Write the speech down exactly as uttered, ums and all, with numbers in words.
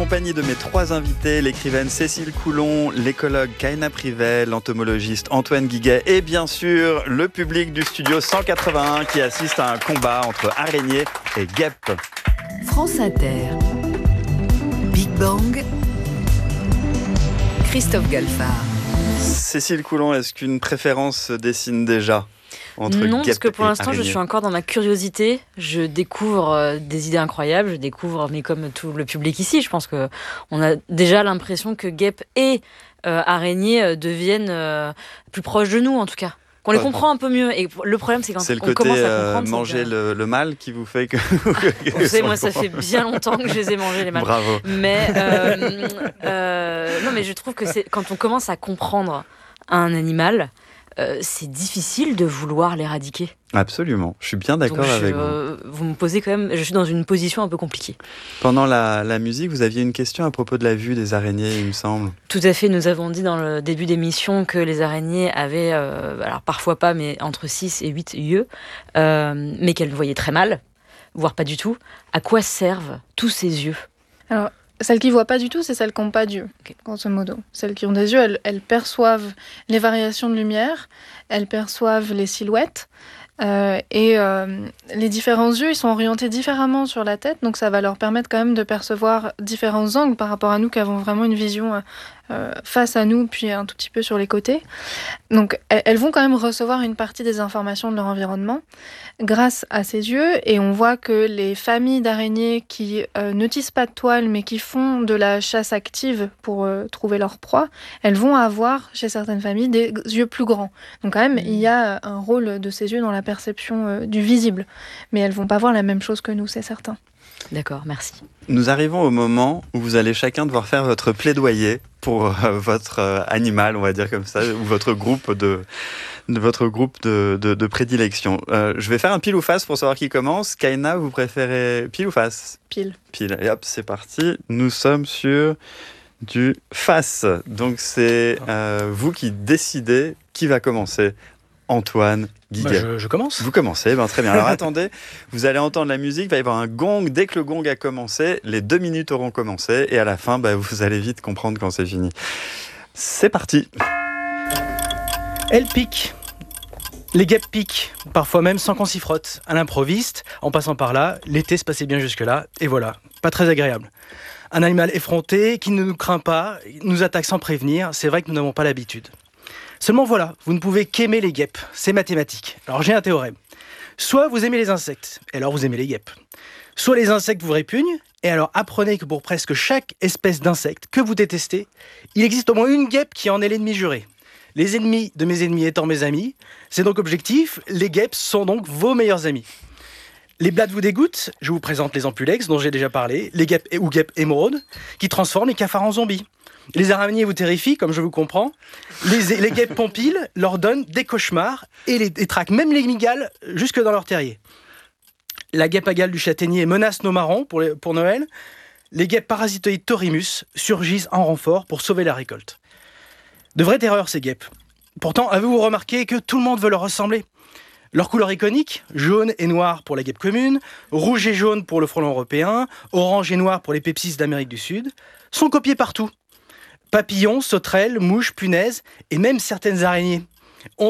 compagnie de mes trois invités, l'écrivaine Cécile Coulon, l'écologue Kaina Privel, l'entomologiste Antoine Guiguet et bien sûr le public du studio cent quatre-vingt-un qui assiste à un combat entre araignées et guêpes. France Inter. Big Bang. Christophe Galfard. Cécile Coulon, est-ce qu'une préférence se dessine déjà entre Non, parce que pour l'instant, araignées. je suis encore dans ma curiosité. Je découvre euh, des idées incroyables. Je découvre, mais comme tout le public ici, je pense que on a déjà l'impression que guêpes et euh, araignées euh, deviennent euh, plus proches de nous, en tout cas. Qu'on les Ouais. comprend un peu mieux. Et le problème, c'est quand C'est le on côté commence à euh, comprendre. manger c'est le, le mal qui vous fait que... que- Vous savez, moi, ça fait bien longtemps que je les ai mangés, les mâles. Bravo. Mais euh, euh, non, mais je trouve que c'est quand on commence à comprendre un animal, euh, c'est difficile de vouloir l'éradiquer. Absolument, je suis bien d'accord Donc je- avec vous. euh, vous me posez quand même, je suis dans une position un peu compliquée. Pendant la, la musique, vous aviez une question à propos de la vue des araignées, il me semble. Tout à fait, nous avons dit dans le début d'émission que les araignées avaient, euh, alors parfois pas, mais entre six et huit yeux, euh, mais qu'elles voyaient très mal, voire pas du tout. À quoi servent tous ces yeux ? Alors, celles qui ne voient pas du tout, c'est celles qui n'ont pas d'yeux, Ok. grosso modo. Celles qui ont des yeux, elles, elles perçoivent les variations de lumière, elles perçoivent les silhouettes, euh, et euh, les différents yeux, ils sont orientés différemment sur la tête, donc ça va leur permettre quand même de percevoir différents angles par rapport à nous qui avons vraiment une vision euh, euh, face à nous, puis un tout petit peu sur les côtés. Donc elles, elles vont quand même recevoir une partie des informations de leur environnement grâce à ces yeux, et on voit que les familles d'araignées qui euh, ne tissent pas de toile mais qui font de la chasse active pour euh, trouver leur proie, elles vont avoir chez certaines familles des yeux plus grands. Donc quand même, il y a un rôle de ces yeux dans la perception euh, du visible, mais elles vont pas voir la même chose que nous, c'est certain. D'accord, merci. Nous arrivons au moment où vous allez chacun devoir faire votre plaidoyer pour euh, votre euh, animal, on va dire comme ça, ou votre groupe de, de votre groupe de, de, de prédilection. Euh, je vais faire un pile ou face pour savoir qui commence. Kaina, vous préférez pile ou face ? Pile. Pile. Et hop, c'est parti. Nous sommes sur du face. Donc c'est euh, vous qui décidez qui va commencer. Antoine Guiguet. Bah, je, je commence. Vous commencez, ben très bien. Alors attendez, vous allez entendre la musique, il va y avoir un gong. Dès que le gong a commencé, les deux minutes auront commencé et à la fin, ben, vous allez vite comprendre quand c'est fini. C'est parti. Elle pique. Les guêpes piquent, parfois même sans qu'on s'y frotte. À l'improviste, en passant par là, l'été se passait bien jusque-là, et voilà, pas très agréable. Un animal effronté, qui ne nous craint pas, nous attaque sans prévenir, c'est vrai que nous n'avons pas l'habitude. Seulement voilà, vous ne pouvez qu'aimer les guêpes, c'est mathématique. Alors j'ai un théorème. Soit vous aimez les insectes, et alors vous aimez les guêpes. Soit les insectes vous répugnent, et alors apprenez que pour presque chaque espèce d'insecte que vous détestez, il existe au moins une guêpe qui en est l'ennemi juré. Les ennemis de mes ennemis étant mes amis, c'est donc objectif, les guêpes sont donc vos meilleurs amis. Les blattes vous dégoûtent, je vous présente les ampulex dont j'ai déjà parlé, les guêpes ou guêpes émeraudes, qui transforment les cafards en zombies. Les araignées vous terrifient, comme je vous comprends. Les, les guêpes pompiles leur donnent des cauchemars et les et traquent même les migales jusque dans leur terrier. La guêpe à gale du châtaignier menace nos marrons pour, les, pour Noël. Les guêpes parasitoïdes Torimus surgissent en renfort pour sauver la récolte. De vraies terreurs, ces guêpes. Pourtant, avez-vous remarqué que tout le monde veut leur ressembler ? Leur couleur iconique, jaune et noir pour la guêpe commune, rouge et jaune pour le frelon européen, orange et noir pour les pepsis d'Amérique du Sud, sont copiées partout. Papillons, sauterelles, mouches, punaises et même certaines araignées